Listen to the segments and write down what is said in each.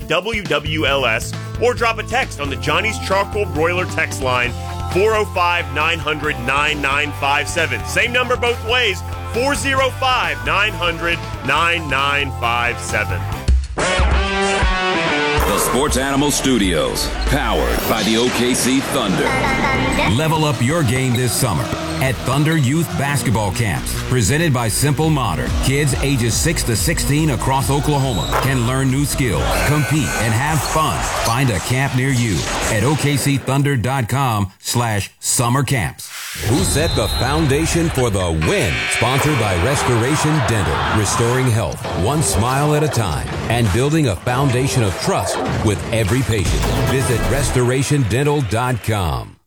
WWLS, or drop a text on the Johnny's Charcoal Broiler text line, 405-900-9957. Same number both ways, 405-900-9957. The Sports Animal Studios, powered by the OKC Thunder. Level up your game this summer at Thunder Youth Basketball Camps, presented by Simple Modern. Kids ages 6 to 16 across Oklahoma can learn new skills, compete, and have fun. Find a camp near you at OKCThunder.com/summer camps. Who set the foundation for the win? Sponsored by Restoration Dental, restoring health one smile at a time and building a foundation of trust with every patient. Visit restorationdental.com.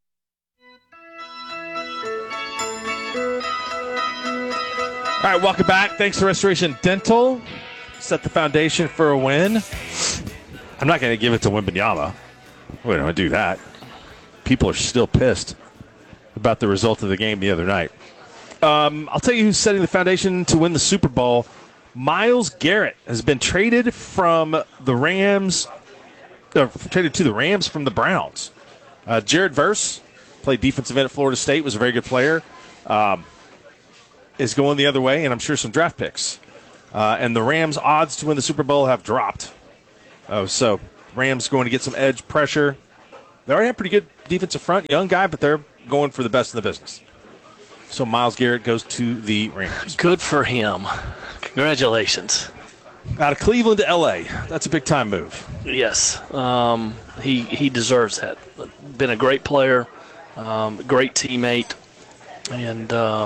All right, welcome back. Thanks to Restoration Dental. Set the foundation for a win. I'm not going to give it to Wembanyama. We don't do that. People are still pissed about the result of the game the other night. I'll tell you who's setting the foundation to win the Super Bowl. Myles Garrett has been traded from the Rams, traded to the Rams from the Browns. Jared Verse played defensive end at Florida State, was a very good player. Is going the other way, and I'm sure some draft picks. And the Rams' odds to win the Super Bowl have dropped. So Rams going to get some edge pressure. They already have pretty good defensive front, young guy, but they're going for the best in the business. So Myles Garrett goes to the Rams. Good for him. Congratulations. Out of Cleveland to L.A. That's a big-time move. Yes. He deserves that. Been a great player, great teammate, and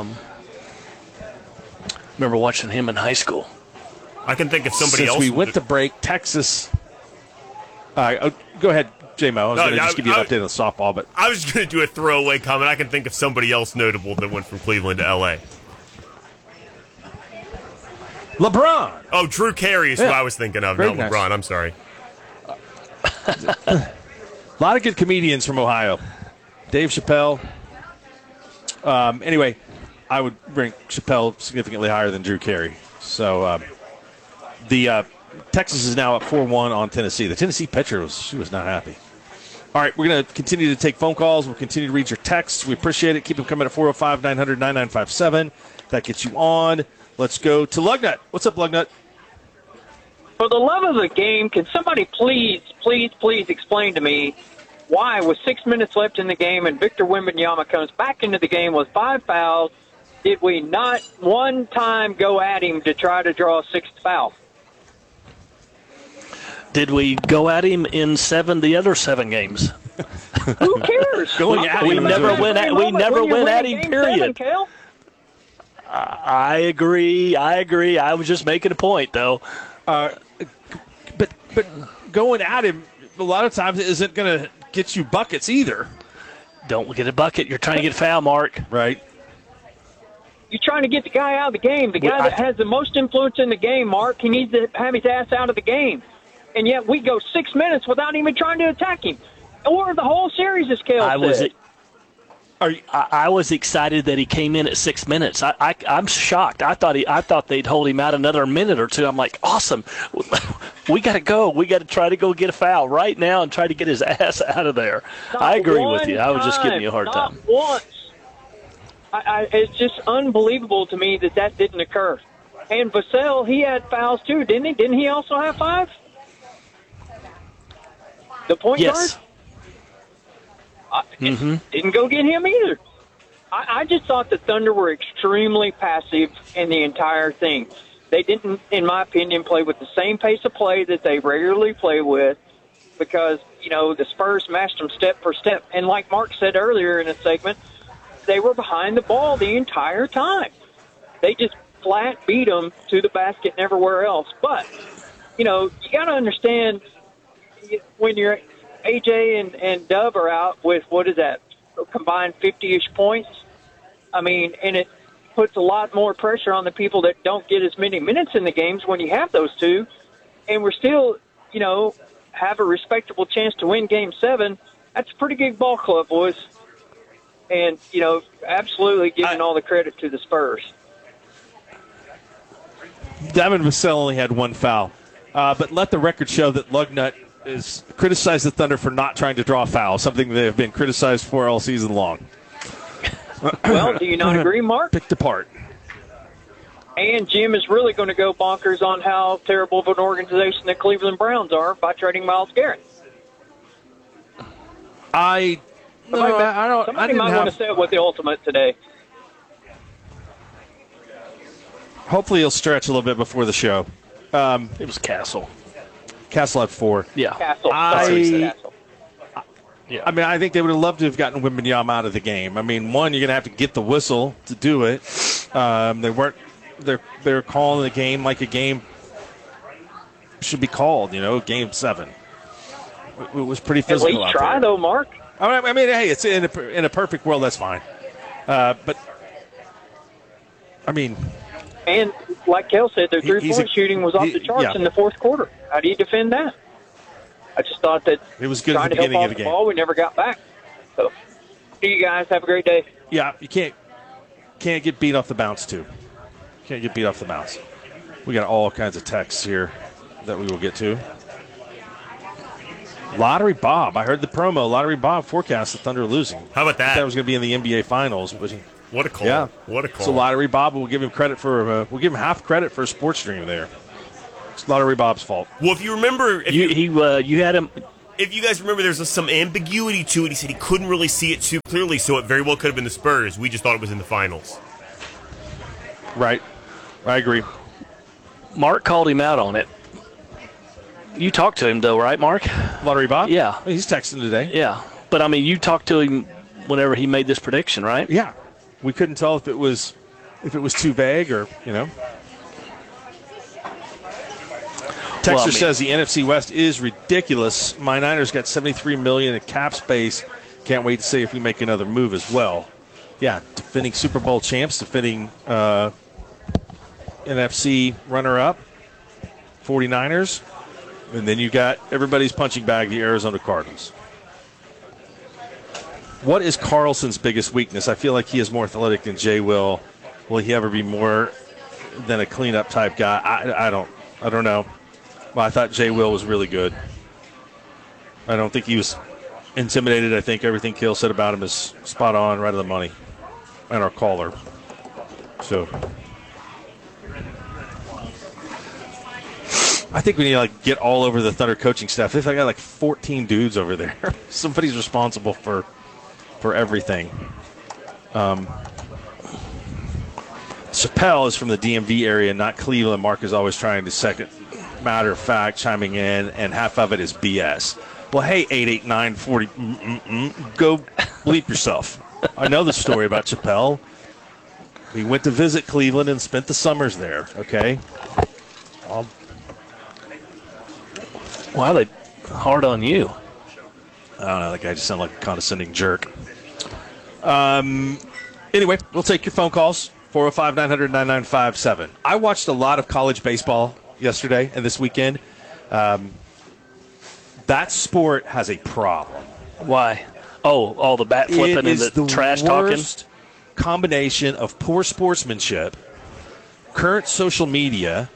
remember watching him in high school. I can think of somebody Since else. we went to break, Texas. Go ahead, J-Mo. I was going to just give you an update on softball. But I was going to do a throwaway comment. I can think of somebody else notable that went from Cleveland to L.A. LeBron. Oh, Drew Carey is who I was thinking of, Very not nice. LeBron. I'm sorry. A lot of good comedians from Ohio. Dave Chappelle. Anyway, I would rank Chappelle significantly higher than Drew Carey. So the Texas is now at 4-1 on Tennessee. The Tennessee pitcher was not happy. All right, we're going to continue to take phone calls. We'll continue to read your texts. We appreciate it. Keep them coming at 405-900-9957. That gets you on. Let's go to Lugnut. What's up, Lugnut? For the love of the game, can somebody please explain to me why, with 6 minutes left in the game and Victor Wembanyama comes back into the game with 5 fouls, did we not one time go at him to try to draw a 6th foul? Did we go at him in the other 7 games? Who cares? We never went at him, period. I agree. I was just making a point, though. But going at him a lot of times isn't going to get you buckets either. Don't get a bucket. You're trying to get a foul, Mark. Right. You're trying to get the guy out of the game. The guy that has the most influence in the game, Mark, he needs to have his ass out of the game. And yet we go 6 minutes without even trying to attack him. Or the whole series, as Kale said. I was excited that he came in at 6 minutes. I'm shocked. I thought they'd hold him out another minute or two. I'm like, awesome. We got to go. We got to try to go get a foul right now and try to get his ass out of there. I agree with you. I was just giving you a hard time. Not once. It's just unbelievable to me that didn't occur. And Vassell, he had fouls too, didn't he? Didn't he also have 5? The point guard? Didn't go get him either. I just thought the Thunder were extremely passive in the entire thing. They didn't, in my opinion, play with the same pace of play that they regularly play with because, the Spurs matched them step for step. And like Mark said earlier in a segment, they were behind the ball the entire time. They just flat beat them to the basket and everywhere else. But, you got to understand when you're AJ and Dub are out with, what is that, combined 50-ish points. I mean, and it puts a lot more pressure on the people that don't get as many minutes in the games when you have those two. And we're still, have a respectable chance to win Game 7. That's a pretty good ball club, boys. And, absolutely giving all the credit to the Spurs. Devin Vassell only had 1 foul. But let the record show that Lugnut is criticized the Thunder for not trying to draw a foul, something they have been criticized for all season long. Well, do you not agree, Mark? Picked apart. And Jim is really going to go bonkers on how terrible of an organization the Cleveland Browns are by trading Myles Garrett. I Somebody might want to say it with the Ultimate today. Hopefully he'll stretch a little bit before the show. It was Castle. Castle at 4. Yeah. Castle. I Yeah. mean, I think they would have loved to have gotten Wembanyama out of the game. I mean, one, you're going to have to get the whistle to do it. They're calling the game like a game should be called, Game 7. It was pretty At physical least out try, there. though, Mark. I mean, hey, it's in a perfect world, that's fine. But, I mean... And like Kel said, their three-point shooting was off the charts in the fourth quarter. How do you defend that? I just thought that it was good at trying the to help beginning off of the the game. ball, we never got back. So, see you guys. Have a great day. Yeah, you can't get beat off the bounce, too. Can't get beat off the bounce. We got all kinds of texts here that we will get to. Lottery Bob. I heard the promo. Lottery Bob forecast the Thunder losing. How about that? That was going to be in the NBA Finals. But What a call. yeah. What a call. So Lottery Bob will give him credit for we'll give him half credit for a sports dream there. It's Lottery Bob's fault. Well, if you remember, You had him. if you guys remember, there's some ambiguity to it. He said he couldn't really see it too clearly, so it very well could have been the Spurs. We just thought it was in the finals. Right. I agree. Mark called him out on it. You talked to him, though, right, Mark? Lottery Bob? Yeah. He's texting today. Yeah. But, I mean, you talked to him whenever he made this prediction, right? Yeah. We couldn't tell if it was too vague or, Texter says the NFC West is ridiculous. My Niners got $73 million in cap space. Can't wait to see if we make another move as well. Yeah, defending Super Bowl champs, defending NFC runner-up, 49ers. And then you got everybody's punching bag, the Arizona Cardinals. What is Carlson's biggest weakness? I feel like he is more athletic than Jay Will. Will he ever be more than a cleanup type guy? I don't know. Well, I thought Jay Will was really good. I don't think he was intimidated. I think everything Kill said about him is spot on, right on the money. And our caller. So I think we need to get all over the Thunder coaching staff. They've got 14 dudes over there. Somebody's responsible for everything. Chappelle is from the DMV area, not Cleveland. Mark is always trying to second matter of fact, chiming in, and half of it is BS. Well, hey, 889-40, go bleep yourself. I know the story about Chappelle. We went to visit Cleveland and spent the summers there, okay? Wow, they hard on you. I don't know, that guy just sounded like a condescending jerk. Anyway, we'll take your phone calls, 405-900-9957. I watched a lot of college baseball yesterday and this weekend. That sport has a problem. Why? Oh, all the bat flipping and the trash talking? Worst combination of poor sportsmanship, current social media,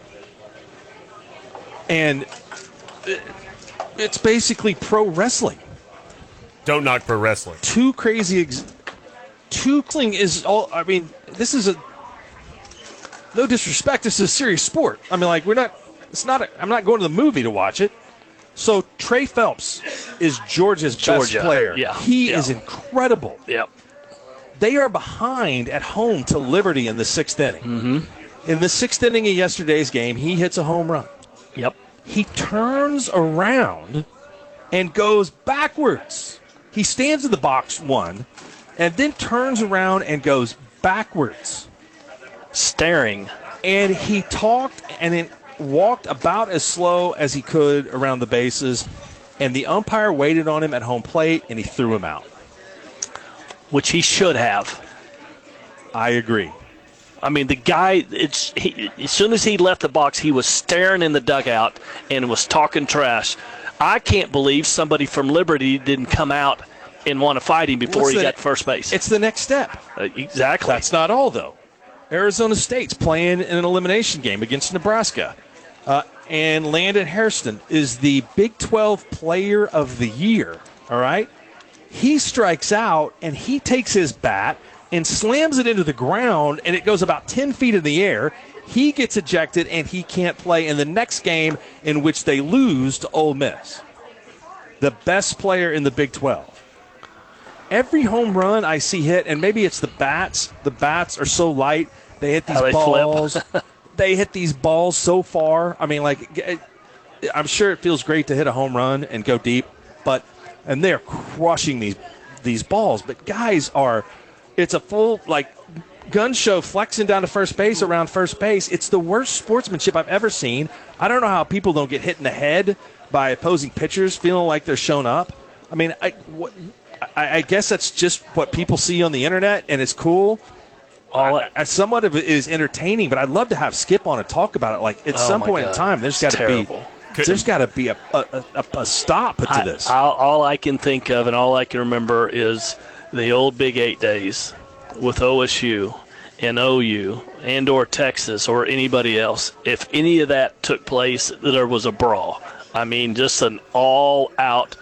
and it's basically pro wrestling. Don't knock pro wrestling. Too crazy. Wrestling is all. I mean, this is no disrespect. This is a serious sport. I mean, we're not. It's not. I'm not going to the movie to watch it. So Trey Phelps is Georgia's best player. Yeah. He is incredible. Yep. They are behind at home to Liberty in the sixth inning. Mm-hmm. In the sixth inning of yesterday's game, he hits a home run. Yep. He turns around and goes backwards. He stands in the box one and then turns around and goes backwards. Staring. And he talked and then walked about as slow as he could around the bases. And the umpire waited on him at home plate and he threw him out. Which he should have. I agree. I mean, the guy, as soon as he left the box, he was staring in the dugout and was talking trash. I can't believe somebody from Liberty didn't come out and want to fight him before he got to first base. It's the next step. Exactly. That's not all, though. Arizona State's playing in an elimination game against Nebraska. And Landon Hairston is the Big 12 Player of the Year, all right? He strikes out, and he takes his bat and slams it into the ground, and it goes about 10 feet in the air. He gets ejected, and he can't play in the next game in which they lose to Ole Miss. The best player in the Big 12. Every home run I see hit, and maybe it's the bats. The bats are so light. They hit these balls. They hit these balls so far. I mean, like, I'm sure it feels great to hit a home run and go deep, and they're crushing these balls. But guys it's a full, like, gun show flexing down to first base, around first base. It's the worst sportsmanship I've ever seen. I don't know how people don't get hit in the head by opposing pitchers feeling like they're shown up. I mean, I guess that's just what people see on the internet, and it's cool. Somewhat of it is entertaining, but I'd love to have Skip on and talk about it. Like, at some point in time, there's got to be a stop to this. All I can think of and all I can remember is the old Big 8 days with OSU and OU and or Texas or anybody else. If any of that took place, there was a brawl. I mean, just an all-out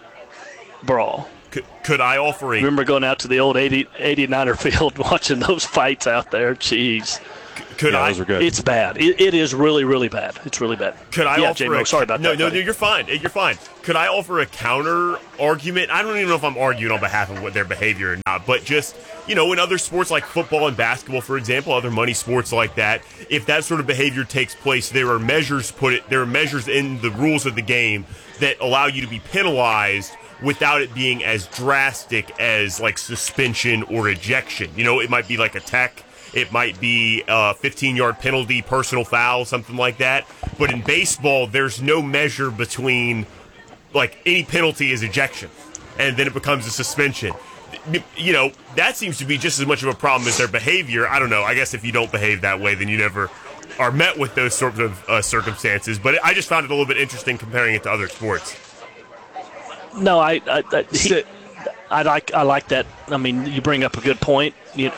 brawl. Could I offer a... Remember going out to the old 89er field watching those fights out there? Jeez. Those are good. It's bad. It is really, really bad. It's really bad. Could I offer J-Mo, sorry about that. No, you're fine. You're fine. Could I offer a counter argument? I don't even know if I'm arguing on behalf of what their behavior or not, but just, in other sports like football and basketball, for example, other money sports like that, if that sort of behavior takes place, there are measures in the rules of the game that allow you to be penalized without it being as drastic as, like, suspension or ejection. It might be like a tech. It might be a 15-yard penalty, personal foul, something like that. But in baseball, there's no measure between, like, any penalty is ejection, and then it becomes a suspension. That seems to be just as much of a problem as their behavior. I don't know. I guess if you don't behave that way, then you never are met with those sorts of circumstances. But I just found it a little bit interesting comparing it to other sports. No, I like that. I mean, you bring up a good point,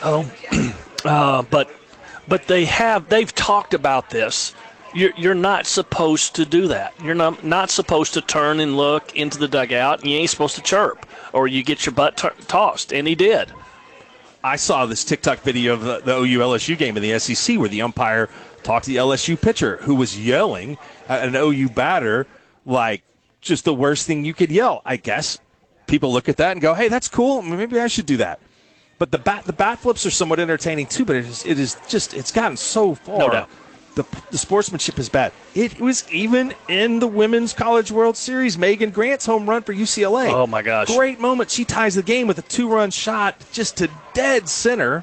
but they've talked about this. You're not supposed to do that. You're not supposed to turn and look into the dugout. And you ain't supposed to chirp, or you get your butt tossed. And he did. I saw this TikTok video of the OU LSU game in the SEC where the umpire talked to the LSU pitcher who was yelling at an OU batter like, just the worst thing you could yell. I guess people look at that and go, hey, that's cool. Maybe I should do that. But the bat flips are somewhat entertaining too, but it's gotten so far. No doubt. The sportsmanship is bad. It was even in the Women's College World Series. Megan Grant's home run for UCLA. Oh, my gosh. Great moment. She ties the game with a 2-run shot just to dead center.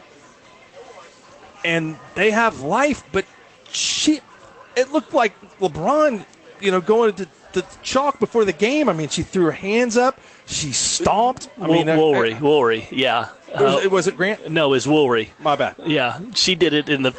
And they have life, but it looked like LeBron, going to the chalk before the game. I mean, she threw her hands up. She stomped. Woolry, yeah. Was it Grant? No, it was Woolry. My bad. Yeah, she did it in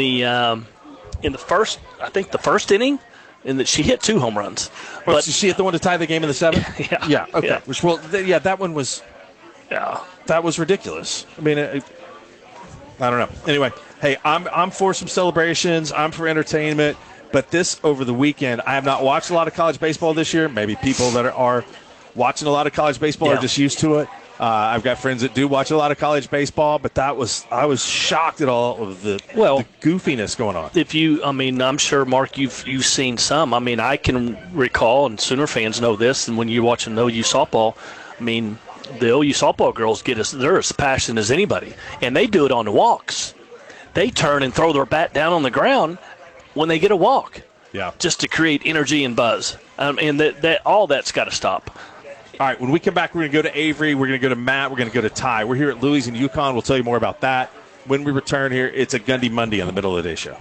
the first, I think the first inning, and that she hit 2 home runs. But she hit the one to tie the game in the 7th? Yeah. Yeah. Okay. Yeah. That one was. Yeah. That was ridiculous. I mean, I don't know. Anyway, hey, I'm for some celebrations. I'm for entertainment. But this over the weekend, I have not watched a lot of college baseball this year. Maybe people that are watching a lot of college baseball are just used to it. I've got friends that do watch a lot of college baseball, but I was shocked at all of the goofiness going on. I'm sure, Mark, you've seen some. I mean, I can recall, and Sooner fans know this, and when you're watching OU softball, I mean, the OU softball girls they're as passionate as anybody, and they do it on the walks. They turn and throw their bat down on the ground when they get a walk, just to create energy and buzz, and that all that's got to stop. All right, when we come back, we're going to go to Avery, we're going to go to Matt, we're going to go to Ty. We're here at Louis and Yukon. We'll tell you more about that. When we return here, it's a Gundy Monday on the Middle of the Day show.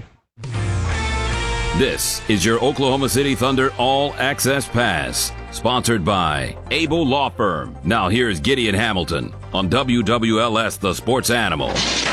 This is your Oklahoma City Thunder All Access Pass, sponsored by Abel Law Firm. Now here's Gideon Hamilton on WWLS, the Sports Animal.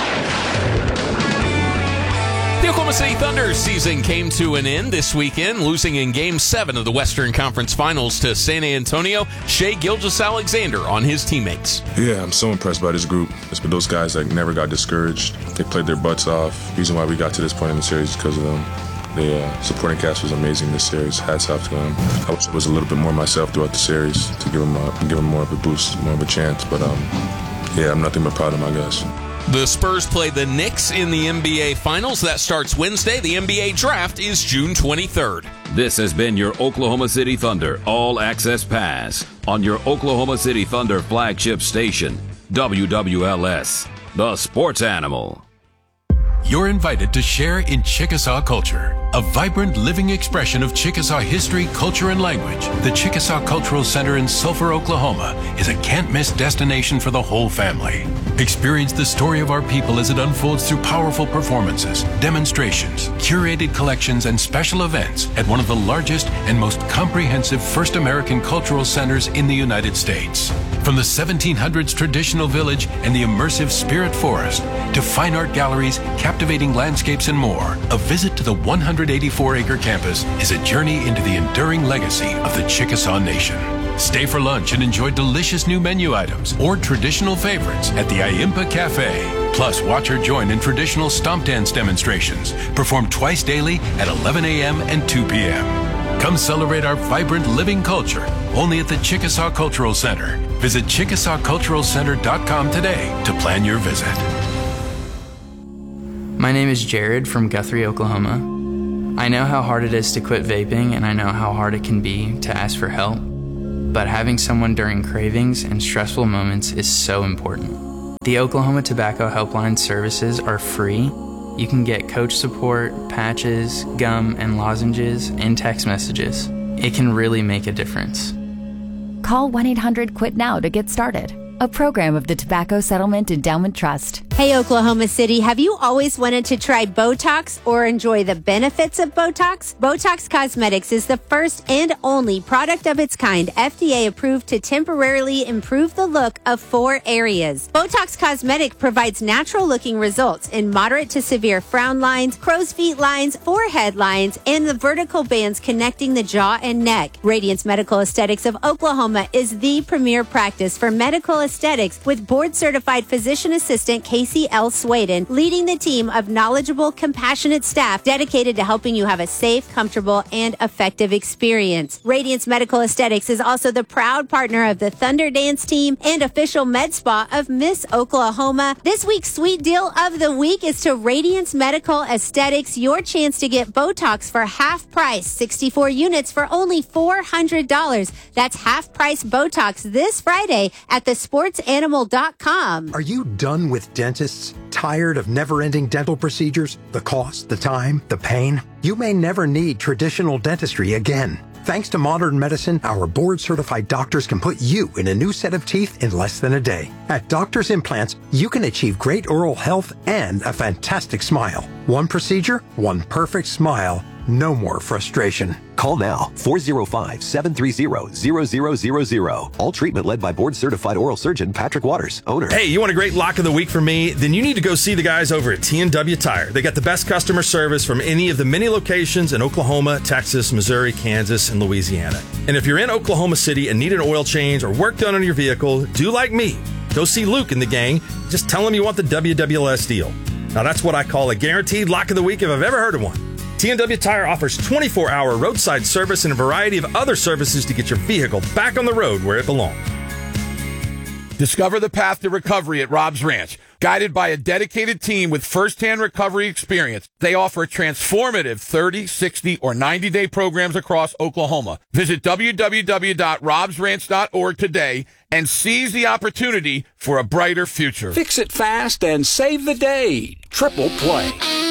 The Oklahoma City Thunder season came to an end this weekend, losing in Game 7 of the Western Conference Finals to San Antonio. Shai Gilgeous-Alexander on his teammates. Yeah, I'm so impressed by this group. It's been those guys that never got discouraged. They played their butts off. The reason why we got to this point in the series is because of them. The supporting cast was amazing this series. Hats off to them. I wish I was a little bit more myself throughout the series to give them more of a boost, more of a chance. But I'm nothing but proud of my guys. The Spurs play the Knicks in the NBA Finals. That starts Wednesday. The NBA Draft is June 23rd. This has been your Oklahoma City Thunder All Access Pass on your Oklahoma City Thunder flagship station, WWLS, the sports animal. You're invited to share in Chickasaw culture, a vibrant living expression of Chickasaw history, culture, and language. The Chickasaw Cultural Center in Sulphur, Oklahoma is a can't-miss destination for the whole family. Experience the story of our people as it unfolds through powerful performances, demonstrations, curated collections, and special events at one of the largest and most comprehensive First American cultural centers in the United States. From the 1700s traditional village and the immersive Spirit Forest to fine art galleries, captivating landscapes, and more, a visit to the 184-acre campus is a journey into the enduring legacy of the Chickasaw Nation. Stay for lunch and enjoy delicious new menu items or traditional favorites at the Iampa Cafe. Plus, watch or join in traditional stomp dance demonstrations performed twice daily at 11 a.m. and 2 p.m. Come celebrate our vibrant living culture only at the Chickasaw Cultural Center. Visit ChickasawCulturalCenter.com today to plan your visit. My name is Jared from Guthrie, Oklahoma. I know how hard it is to quit vaping, and I know how hard it can be to ask for help. But having someone during cravings and stressful moments is so important. The Oklahoma Tobacco Helpline services are free. You can get coach support, patches, gum, and lozenges, and text messages. It can really make a difference. Call 1-800-QUIT-NOW to get started. A program of the Tobacco Settlement Endowment Trust. Hey, Oklahoma City, have you always wanted to try Botox or enjoy the benefits of Botox? Botox Cosmetics is the first and only product of its kind FDA approved to temporarily improve the look of 4 areas. Botox Cosmetic provides natural looking results in moderate to severe frown lines, crow's feet lines, forehead lines, and the vertical bands connecting the jaw and neck. Radiance Medical Aesthetics of Oklahoma is the premier practice for medical aesthetics with board-certified physician assistant Casey L. Swaden leading the team of knowledgeable, compassionate staff dedicated to helping you have a safe, comfortable, and effective experience. Radiance Medical Aesthetics is also the proud partner of the Thunder Dance Team and official med spa of Miss Oklahoma. This week's sweet deal of the week is to Radiance Medical Aesthetics, your chance to get Botox for half price, 64 units for only $400. That's half price Botox this Friday at the sportsanimal.com. Are you done with dentists? Tired of never-ending dental procedures? The cost, the time, the pain? You may never need traditional dentistry again. Thanks to modern medicine, our board-certified doctors can put you in a new set of teeth in less than a day. At Doctors Implants, you can achieve great oral health and a fantastic smile. One procedure, one perfect smile. No more frustration. Call now, 405-730-0000. All treatment led by board-certified oral surgeon Patrick Waters, owner. Hey, you want a great lock of the week from me? Then you need to go see the guys over at T&W Tire. They got the best customer service from any of the many locations in Oklahoma, Texas, Missouri, Kansas, and Louisiana. And if you're in Oklahoma City and need an oil change or work done on your vehicle, do like me. Go see Luke and the gang. Just tell him you want the WWLS deal. Now that's what I call a guaranteed lock of the week if I've ever heard of one. T&W Tire offers 24-hour roadside service and a variety of other services to get your vehicle back on the road where it belongs. Discover the path to recovery at Rob's Ranch. Guided by a dedicated team with first-hand recovery experience, they offer transformative 30, 60, or 90-day programs across Oklahoma. Visit www.robsranch.org today and seize the opportunity for a brighter future. Fix it fast and save the day. Triple Play.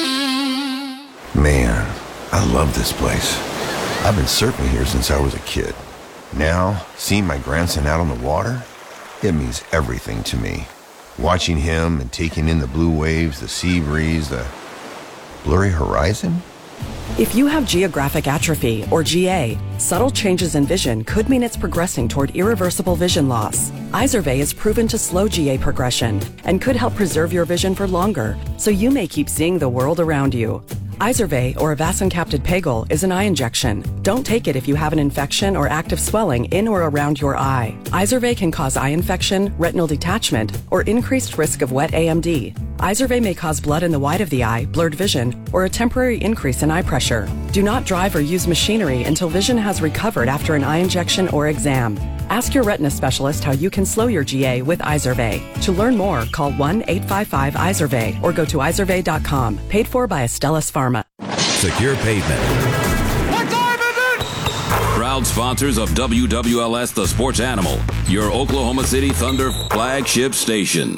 Man, I love this place. I've been surfing here since I was a kid. Now, seeing my grandson out on the water, it means everything to me. Watching him and taking in the blue waves, the sea breeze, the blurry horizon. If you have geographic atrophy, or GA, subtle changes in vision could mean it's progressing toward irreversible vision loss. Izervay is proven to slow GA progression and could help preserve your vision for longer, so you may keep seeing the world around you. Izervay, or avastin-capted pagel, is an eye injection. Don't take it if you have an infection or active swelling in or around your eye. Izervay can cause eye infection, retinal detachment, or increased risk of wet AMD. Izervay may cause blood in the white of the eye, blurred vision, or a temporary increase in eye pressure. Do not drive or use machinery until vision has recovered after an eye injection or exam. Ask your retina specialist how you can slow your GA with Izervay. To learn more, call 1-855-IZERVAY or go to izervay.com. Paid for by Astellas Pharma. Secure Pavement. What time is it? Proud sponsors of WWLS The Sports Animal, your Oklahoma City Thunder flagship station.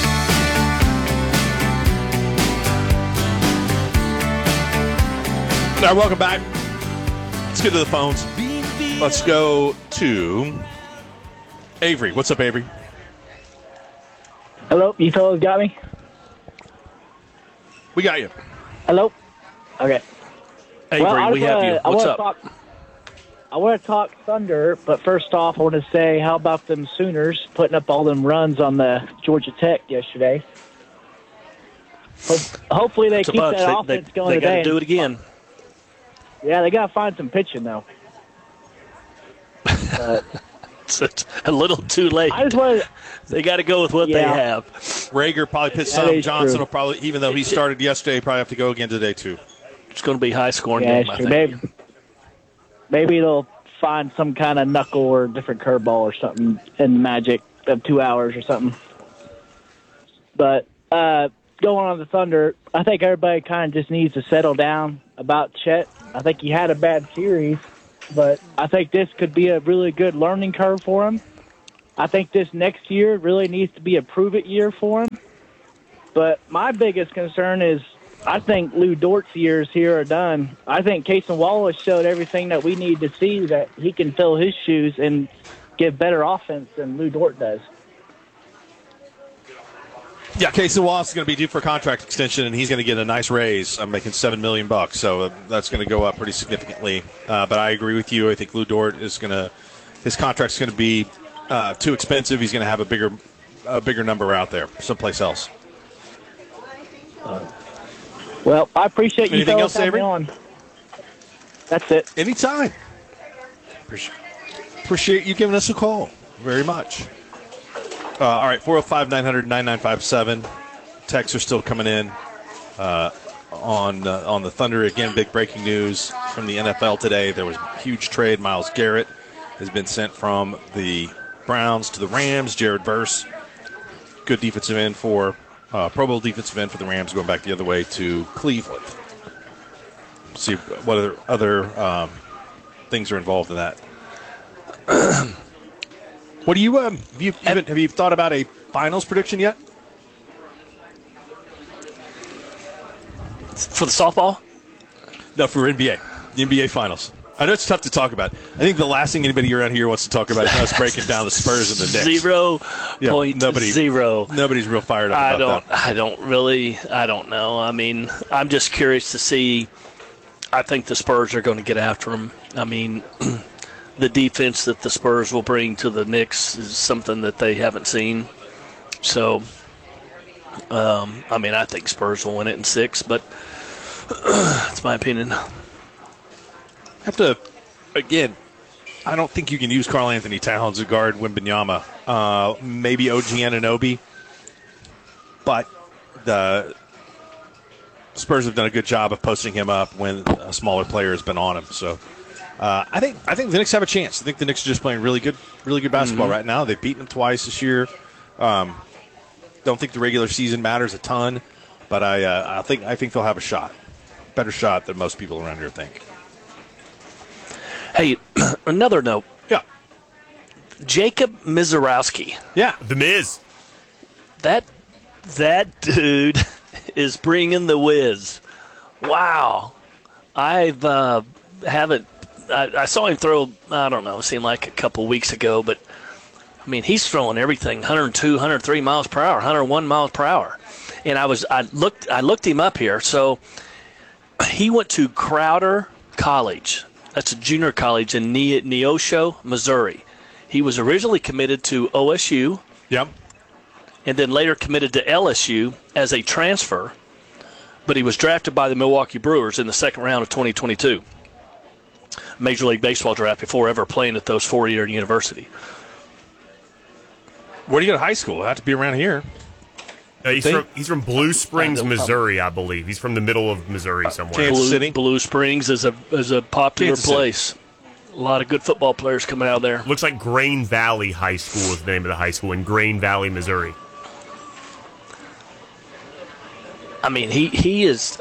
All right, welcome back. Let's get to the phones. Let's go to Avery. What's up, Avery? Hello, you fellas got me? We got you. Hello? Okay. Avery, we have you. What's up? I want to talk Thunder, but first off, I want to say, how about them Sooners putting up all them runs on the Georgia Tech yesterday? Hopefully they keep that offense going today. They got to do it again. Yeah, they got to find some pitching, though. It's a little too late. I just wanted. They got to go with what they have. Rager probably pitched some. Johnson will probably, even though he started yesterday, probably have to go again today too. It's going to be high scoring Yeah, game, I think. Maybe they'll find some kind of knuckle or different curveball or something in magic of 2 hours or something. But going on the Thunder, I think everybody kind of just needs to settle down about Chet. I think he had a bad series, but I think this could be a really good learning curve for him. I think this next year really needs to be a prove-it year for him. But my biggest concern is I think Lou Dort's years here are done. I think Cason Wallace showed everything that we need to see, that he can fill his shoes and give better offense than Lou Dort does. Yeah, Cason Wallace is going to be due for a contract extension, and he's going to get a nice raise. I'm making $7 million, so that's going to go up pretty significantly. But I agree with you. I think Lou Dort is going to – his contract's going to be too expensive. He's going to have a bigger number out there someplace else. Well, I appreciate you Anything else, having me on. That's it. Anytime. Appreciate you giving us a call very much. All right, 405-900-9957. Texts are still coming in on the Thunder. Again, big breaking news from the NFL today. There was a huge trade. Myles Garrett has been sent from the Browns to the Rams. Jared Verse, good defensive end for Pro Bowl defensive end for the Rams, going back the other way to Cleveland. See what other things are involved in that. What do you have you thought about a finals prediction yet? For the softball? No, for NBA. The NBA finals. I know it's tough to talk about. I think the last thing anybody around here wants to talk about is us breaking down the Spurs and the Knicks. 0.0. Nobody's real fired up about that. I don't know. I mean, I'm just curious to see. I think the Spurs are going to get after them. I mean, the defense that the Spurs will bring to the Knicks is something that they haven't seen. So, I mean, I think Spurs will win it in 6, but that's my opinion. Again, I don't think you can use Karl Anthony Towns to guard Wembanyama. Maybe OG Anunoby, but the Spurs have done a good job of posting him up when a smaller player has been on him. So I think the Knicks have a chance. I think the Knicks are just playing really good basketball right now. They've beaten them twice this year. Don't think the regular season matters a ton, but I think they'll have a shot, better shot than most people around here think. Hey, another note. Yeah. Jacob Mizorowski. Yeah, the Miz. That dude is bringing the whiz. Wow. I saw him throw, I don't know, it seemed like a couple weeks ago, but I mean, he's throwing everything 102, 103 miles per hour, 101 miles per hour. And I looked him up here. So he went to Crowder College. That's a junior college in Neosho, Missouri. He was originally committed to OSU. Yep. And then later committed to LSU as a transfer. but he was drafted by the Milwaukee Brewers in the second round of 2022. Major League Baseball draft before ever playing at those four-year university. Where do you go to high school? It'll have to be around here. He's from Blue Springs, Missouri, I believe. He's from the middle of Missouri somewhere. Kansas City? Blue Springs is a popular Kansas place. A lot of good football players coming out of there. Looks like Grain Valley High School is the name of the high school in Grain Valley, Missouri. I mean, he is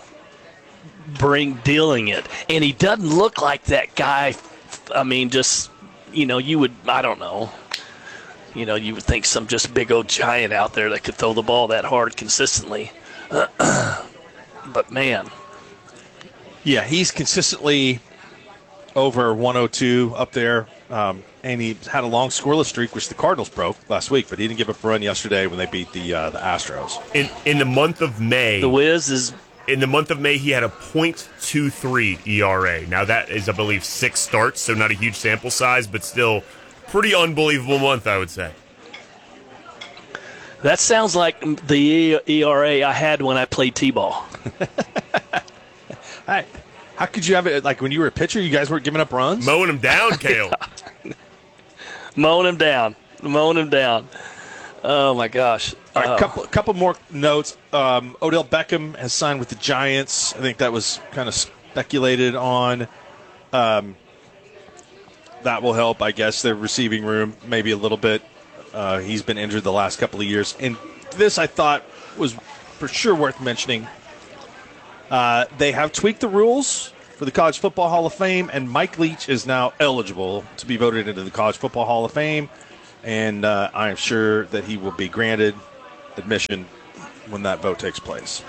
dealing it, and he doesn't look like that guy. I mean, just you would, I don't know. You would think some just big old giant out there that could throw the ball that hard consistently. But, man. Yeah, he's consistently over 102 up there. And he had a long scoreless streak, which the Cardinals broke last week, but he didn't give up a run yesterday when they beat the Astros. In the month of May. The Wiz is. In the month of May, he had a .23 ERA. Now, that is, I believe, 6 starts, so not a huge sample size, but still pretty unbelievable month, I would say. That sounds like the ERA I had when I played T-ball. How could you have it, like when you were a pitcher, you guys weren't giving up runs? Mowing him down, Kale. Mowing him down. Oh, my gosh. All right, couple more notes. Odell Beckham has signed with the Giants. I think that was kind of speculated on. That will help, I guess, their receiving room maybe a little bit. He's been injured the last couple of years. And this, I thought, was for sure worth mentioning. They have tweaked the rules for the College Football Hall of Fame, and Mike Leach is now eligible to be voted into the College Football Hall of Fame. And I am sure that he will be granted admission when that vote takes place.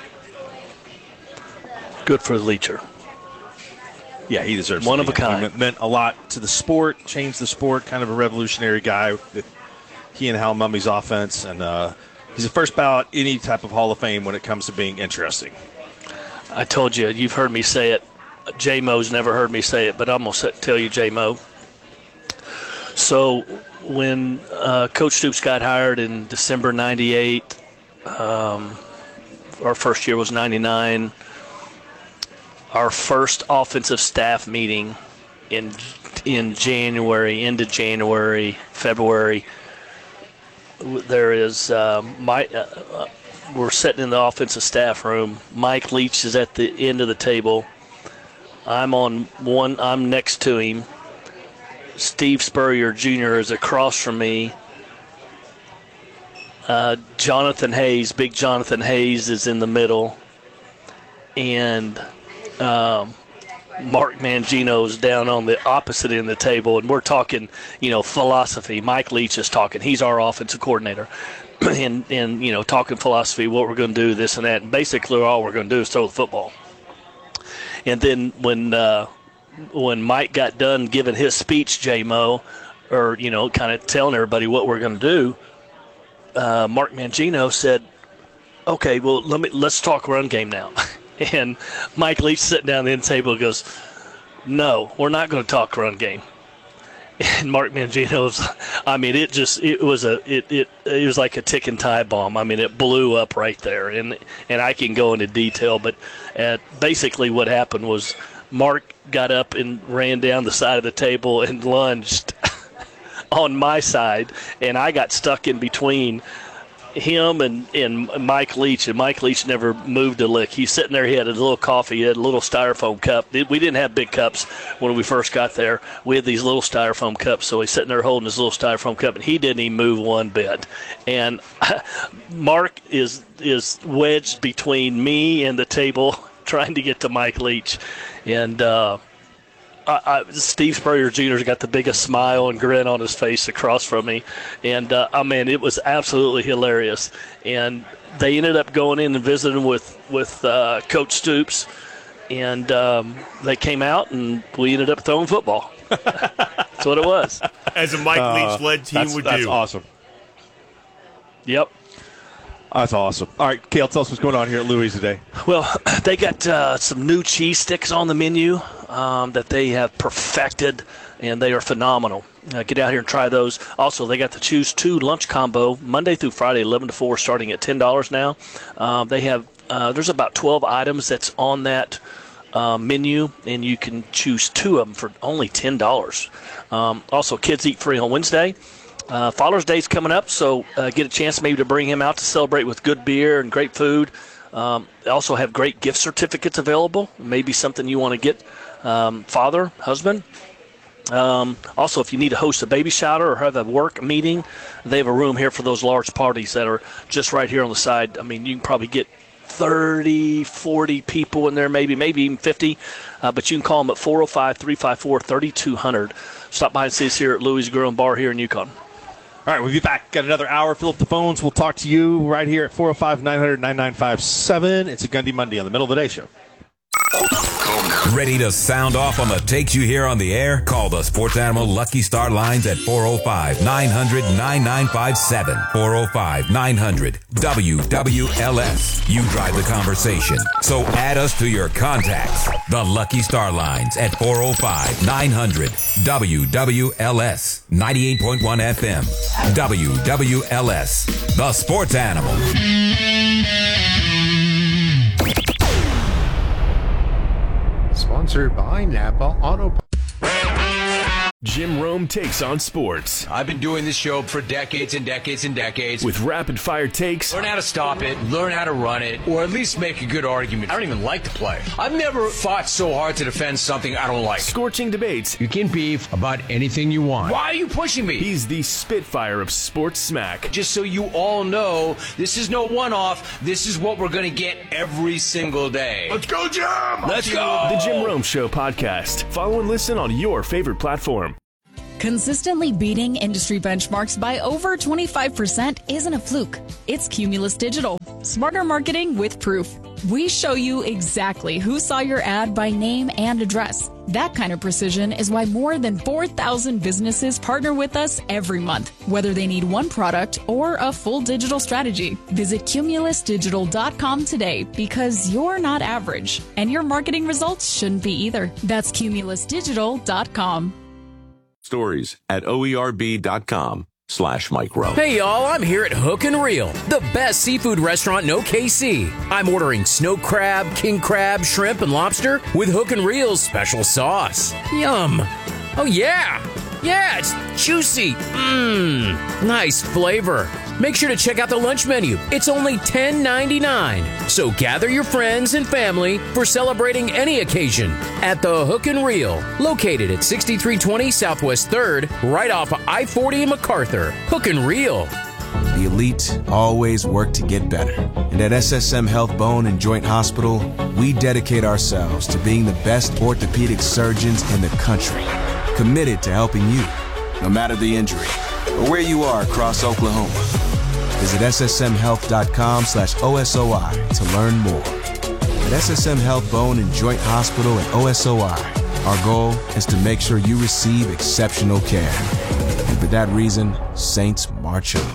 Good for the Leacher. Yeah, he deserves one of a kind. He meant a lot to the sport, changed the sport, kind of a revolutionary guy. He and Hal Mummy's offense, and he's a first ballot any type of Hall of Fame when it comes to being interesting. I told you, you've heard me say it. J-Mo's never heard me say it, but I'm going to tell you, J-Mo. So when Coach Stoops got hired in December 98, our first year was 99. Our first offensive staff meeting in January, into January, February, there is we're sitting in the offensive staff room. Mike Leach is at the end of the table. I'm next to him. Steve Spurrier Jr. is across from me. Jonathan Hayes, big Jonathan Hayes, is in the middle. And Mark Mangino's down on the opposite end of the table, and we're talking, philosophy. Mike Leach is talking. He's our offensive coordinator. and talking philosophy, what we're going to do, this and that. And basically all we're going to do is throw the football. And then when Mike got done giving his speech, J-Mo, or, kind of telling everybody what we're going to do, Mark Mangino said, okay, well, let's talk run game now. And Mike Leach sitting down at the end table goes, no, we're not going to talk run game. And Mark Mangino's, it was like a ticking time bomb. I mean, it blew up right there. And I can go into detail, but basically what happened was Mark got up and ran down the side of the table and lunged on my side, and I got stuck in between him and Mike Leach, and Mike Leach never moved a lick. He's sitting there. He had a little coffee. He had a little styrofoam cup. We didn't have big cups when we first got there. We had these little styrofoam cups, so he's sitting there holding his little styrofoam cup, and he didn't even move one bit. And Mark is wedged between me and the table trying to get to Mike Leach. And Steve Spurrier Jr.'s got the biggest smile and grin on his face across from me. And, it was absolutely hilarious. And they ended up going in and visiting with Coach Stoops. And they came out, and we ended up throwing football. That's what it was. As a Mike Leach-led team would do. That's awesome. Yep. That's awesome. All right, Cale, tell us what's going on here at Louis today. Well, they got some new cheese sticks on the menu that they have perfected, and they are phenomenal. Get out here and try those. Also, they got the Choose 2 lunch combo Monday through Friday, 11 to 4, starting at $10 now. They have There's about 12 items that's on that menu, and you can choose 2 of them for only $10. Also, kids eat free on Wednesday. Father's Day's coming up, so get a chance maybe to bring him out to celebrate with good beer and great food. They also have great gift certificates available. Maybe something you want to get father, husband. Also, if you need to host a baby shower or have a work meeting, they have a room here for those large parties that are just right here on the side. I mean, you can probably get 30, 40 people in there, maybe even 50. But you can call them at 405-354-3200. Stop by and see us here at Louis Grill and Bar here in Yukon. All right, we'll be back. Got another hour. Fill up the phones. We'll talk to you right here at 405-900-9957. It's a Gundy Monday on the Middle of the Day Show. Ready to sound off on the takes you hear on the air? Call the Sports Animal Lucky Star lines at 405-900-9957. 405-900-WWLS. You drive the conversation, so add us to your contacts. The Lucky Star lines at 405-900-WWLS. 98.1 FM. WWLS. The Sports Animal. Sponsored by Napa Auto. Jim Rome takes on sports. I've been doing this show for decades and decades and decades. With rapid-fire takes. Learn how to stop it, learn how to run it, or at least make a good argument. I don't even like to play. I've never fought so hard to defend something I don't like. Scorching debates. You can beef about anything you want. Why are you pushing me? He's the Spitfire of sports smack. Just so you all know, this is no one-off. This is what we're going to get every single day. Let's go, Jim! Let's go! The Jim Rome Show podcast. Follow and listen on your favorite platform. Consistently beating industry benchmarks by over 25% isn't a fluke. It's Cumulus Digital. Smarter marketing with proof. We show you exactly who saw your ad by name and address. That kind of precision is why more than 4,000 businesses partner with us every month, whether they need one product or a full digital strategy. Visit cumulusdigital.com today because you're not average, and your marketing results shouldn't be either. That's cumulusdigital.com. Stories at oerb.com/micro. Hey y'all, I'm here at Hook and Reel, the best seafood restaurant in OKC. I'm ordering snow crab, king crab, shrimp, and lobster with Hook and Reel's special sauce. Yum. Oh yeah. Yeah, it's juicy. Nice flavor. Make sure to check out the lunch menu. It's only $10.99. So gather your friends and family for celebrating any occasion at the Hook and Reel, located at 6320 Southwest 3rd, right off of I-40 in MacArthur. Hook and Reel. The elite always work to get better. And at SSM Health Bone and Joint Hospital, we dedicate ourselves to being the best orthopedic surgeons in the country. Committed to helping you, no matter the injury, or where you are across Oklahoma. Visit ssmhealth.com/OSOI to learn more. At SSM Health Bone and Joint Hospital and OSOI, our goal is to make sure you receive exceptional care. And for that reason, Saints march on.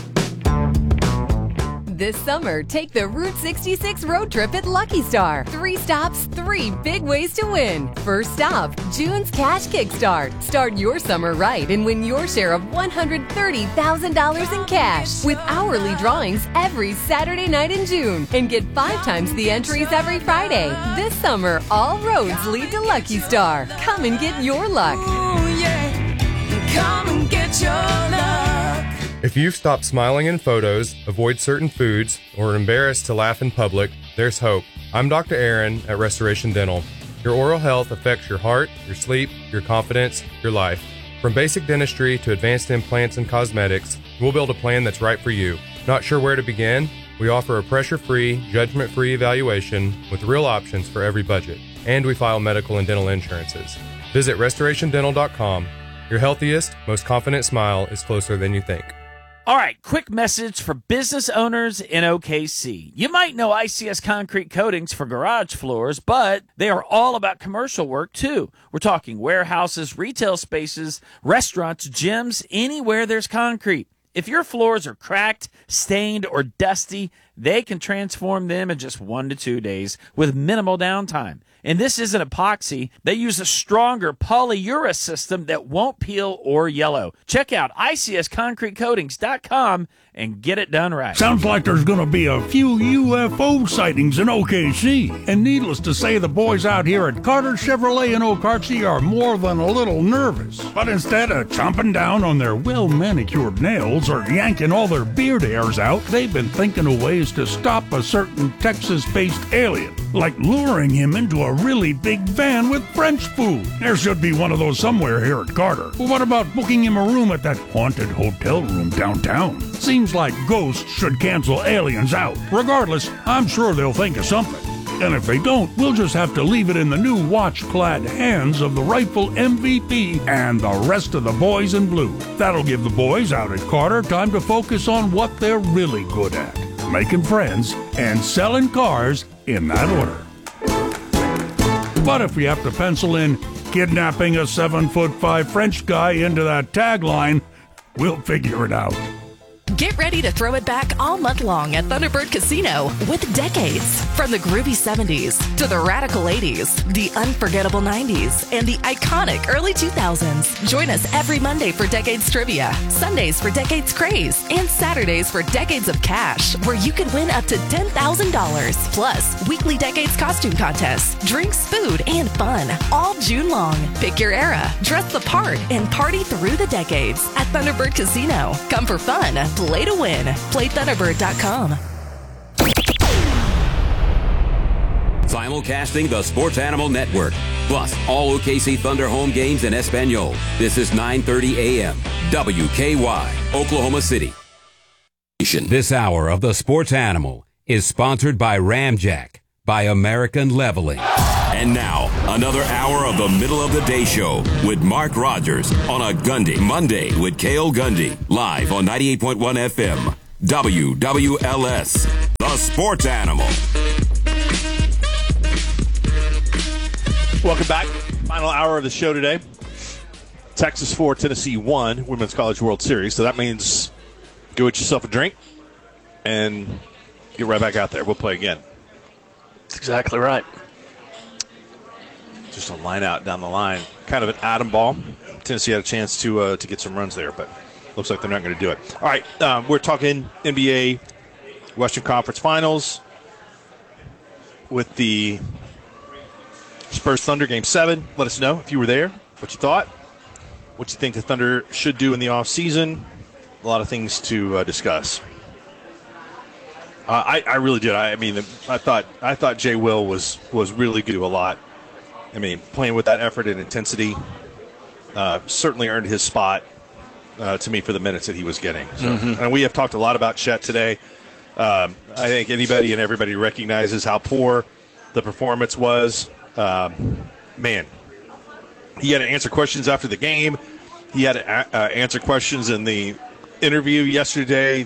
This summer, take the Route 66 road trip at Lucky Star. 3 stops, 3 big ways to win. First stop, June's Cash Kickstart. Start your summer right and win your share of $130,000 in cash with hourly drawings every Saturday night in June. And get 5 times the entries every Friday. This summer, all roads lead to Lucky Star. Come and get your luck. Ooh, yeah. Come and get your luck. If you've stopped smiling in photos, avoid certain foods, or are embarrassed to laugh in public, there's hope. I'm Dr. Aaron at Restoration Dental. Your oral health affects your heart, your sleep, your confidence, your life. From basic dentistry to advanced implants and cosmetics, we'll build a plan that's right for you. Not sure where to begin? We offer a pressure-free, judgment-free evaluation with real options for every budget. And we file medical and dental insurances. Visit restorationdental.com. Your healthiest, most confident smile is closer than you think. All right, quick message for business owners in OKC. You might know ICS Concrete Coatings for garage floors, but they are all about commercial work too. We're talking warehouses, retail spaces, restaurants, gyms, anywhere there's concrete. If your floors are cracked, stained, or dusty, they can transform them in just 1 to 2 days with minimal downtime. And this isn't epoxy. They use a stronger polyurethane system that won't peel or yellow. Check out ICSConcreteCoatings.com and get it done right. Sounds like there's going to be a few UFO sightings in OKC. And needless to say, the boys out here at Carter Chevrolet in Okarche are more than a little nervous. But instead of chomping down on their well-manicured nails or yanking all their beard hairs out, they've been thinking of ways to stop a certain Texas-based alien, like luring him into a really big van with French food. There should be one of those somewhere here at Carter. Well, what about booking him a room at that haunted hotel room downtown? Seems like ghosts should cancel aliens out. Regardless, I'm sure they'll think of something. And if they don't, we'll just have to leave it in the new watch-clad hands of the rightful MVP and the rest of the boys in blue. That'll give the boys out at Carter time to focus on what they're really good at: making friends and selling cars in that order. But if we have to pencil in kidnapping a 7'5" French guy into that tagline, we'll figure it out. Get ready to throw it back all month long at Thunderbird Casino with decades. From the groovy 70s to the radical 80s, the unforgettable 90s, and the iconic early 2000s. Join us every Monday for Decades Trivia, Sundays for Decades Craze, and Saturdays for Decades of Cash, where you can win up to $10,000. Plus, weekly Decades costume contests, drinks, food, and fun all June long. Pick your era, dress the part, and party through the decades at Thunderbird Casino. Come for fun. Play to win. PlayThunderbird.com. Simulcasting the Sports Animal Network, plus all OKC Thunder home games in Espanol. This is 9:30 a.m. WKY, Oklahoma City. This hour of the Sports Animal is sponsored by Ramjack, by American Leveling. And now, another hour of the Middle of the Day Show with Mark Rogers on a Gundy Monday with Cale Gundy, live on 98.1 FM, WWLS, the Sports Animal. Welcome back. Final hour of the show today. Texas 4, Tennessee 1, Women's College World Series. So that means go get yourself a drink and get right back out there. We'll play again. That's exactly right. Just a line out down the line. Kind of an atom ball. Tennessee had a chance to get some runs there, but looks like they're not going to do it. All right, we're talking NBA Western Conference Finals with the Spurs Thunder Game 7. Let us know if you were there, what you thought, what you think the Thunder should do in the offseason. A lot of things to discuss. I really did. I thought Jay Will was really good a lot. I mean, playing with that effort and intensity certainly earned his spot to me for the minutes that he was getting. So, and we have talked a lot about Chet today. I think anybody and everybody recognizes how poor the performance was. Man, he had to answer questions after the game. He had to answer questions in the interview yesterday.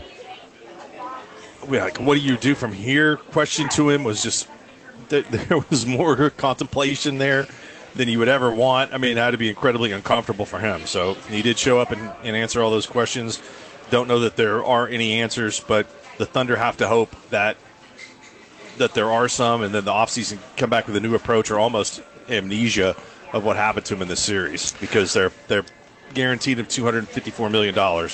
What do you do from here? Question to him was just, there was more contemplation there than you would ever want. I mean, it had to be incredibly uncomfortable for him. So he did show up and answer all those questions. Don't know that there are any answers, but the Thunder have to hope that there are some, and then the offseason come back with a new approach or almost amnesia of what happened to him in this series, because they're guaranteed him $254 million.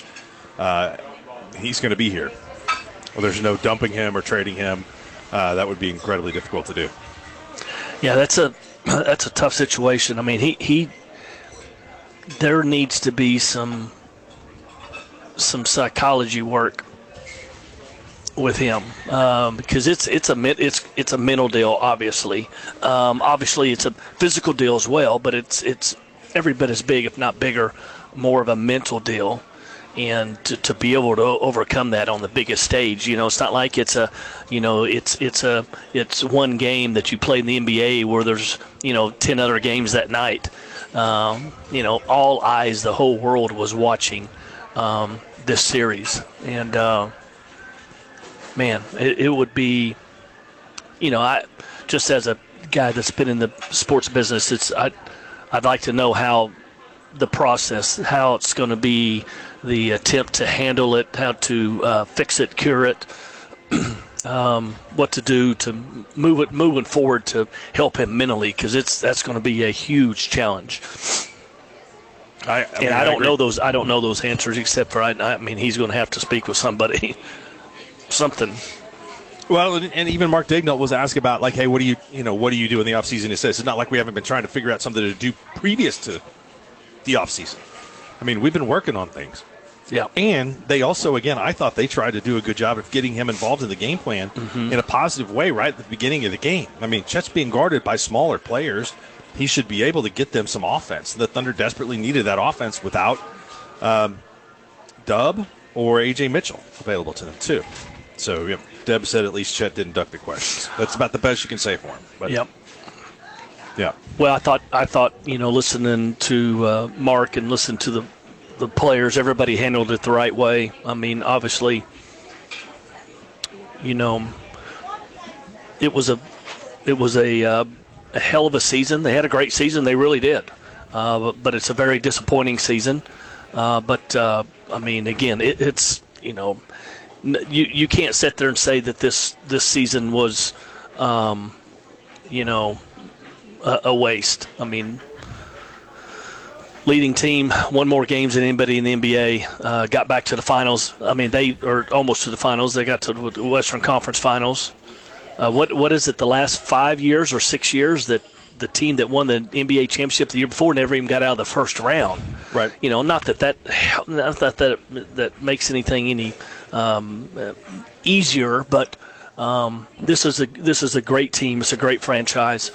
He's going to be here. Well, there's no dumping him or trading him. That would be incredibly difficult to do. Yeah, that's a tough situation. I mean, there needs to be some psychology work with him because it's a mental deal. Obviously, it's a physical deal as well, but it's every bit as big, if not bigger, more of a mental deal. And to be able to overcome that on the biggest stage, it's not like it's one game that you play in the NBA where there's 10 other games that night. All eyes, the whole world was watching this series, and man, it would be, I just as a guy that's been in the sports business, I'd like to know how the process, how it's going to be. The attempt to handle it, how to fix it, cure it, what to do to moving forward to help him mentally, because that's going to be a huge challenge. I don't know those. I don't know those answers, except for I mean, he's going to have to speak with somebody, something. Well, and even Mark Daigneault was asked about, like, hey, what do you do in the offseason? He says it's not like we haven't been trying to figure out something to do previous to the offseason. I mean, we've been working on things. Yeah. And they also, again, I thought they tried to do a good job of getting him involved in the game plan in a positive way right at the beginning of the game. I mean, Chet's being guarded by smaller players. He should be able to get them some offense. The Thunder desperately needed that offense without Dub or A.J. Mitchell available to them, too. So, yeah, Deb said at least Chet didn't duck the questions. That's about the best you can say for him. But, yep. Yeah. Well, I thought listening to Mark and listening to the players, everybody handled it the right way. I mean, obviously, it was a hell of a season. They had a great season. They really did. But it's a very disappointing season. I mean, again, it's you can't sit there and say that this season was, a waste. I mean, leading team, won more games than anybody in the NBA, got back to the finals. I mean, they are almost to the finals. They got to the Western Conference Finals. What is it, the last 5 years or 6 years that the team that won the NBA championship the year before never even got out of the first round? Right. Not that makes anything any easier, but this is a great team. It's a great franchise.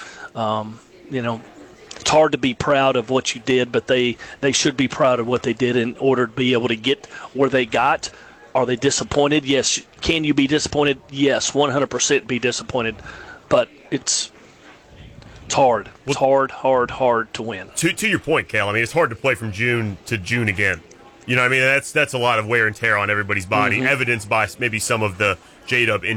It's hard to be proud of what you did, but they should be proud of what they did in order to be able to get where they got. Are they disappointed? Yes. Can you be disappointed? Yes, 100% be disappointed. But it's hard. It's hard to win. To your point, Cal, I mean, it's hard to play from June to June again. You know what I mean? That's a lot of wear and tear on everybody's body, evidenced by maybe some of the J-Dub injuries.